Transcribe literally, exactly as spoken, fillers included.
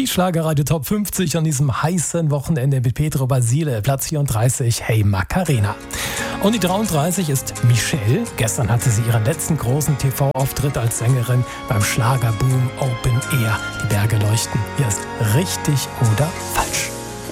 Schlagerradio Top fünfzig an diesem heißen Wochenende mit Pedro Basile, Platz vierunddreißig, Hey Macarena. Und die dreiunddreißig ist Michelle. Gestern hatte sie ihren letzten großen T V-Auftritt als Sängerin beim Schlagerboom Open Air. Die Berge leuchten. Hier ist Richtig oder Falsch.